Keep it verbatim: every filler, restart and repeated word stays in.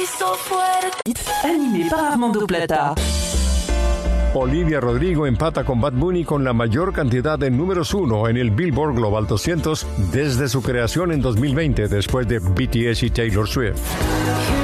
hizo fuerte. Animé par Armando Plata. Olivia Rodrigo empata con Bad Bunny con la mayor cantidad de números uno en el Billboard Global doscientos desde su creación en dos mil veinte, después de B T S y Taylor Swift.